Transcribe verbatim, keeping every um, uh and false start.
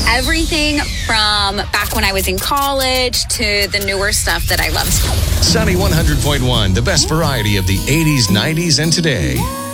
Everything from back when I was in college to the newer stuff that I loved. Sunny one hundred point one, the best variety of the eighties, nineties, and today.